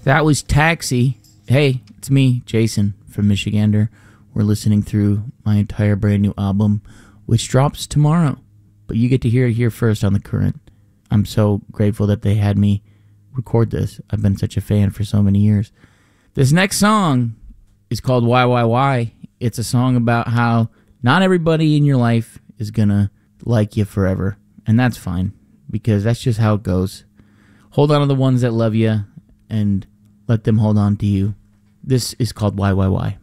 That was Taxi. Hey, it's me, Jason from Michigander. We're listening through my entire brand new album, which drops tomorrow. But you get to hear it here first on The Current. I'm so grateful that they had me record this. I've been such a fan for so many years. This next song is called Why. It's a song about how not everybody in your life is gonna like you forever. And that's fine, because that's just how it goes. Hold on to the ones that love you and let them hold on to you. This is called Why.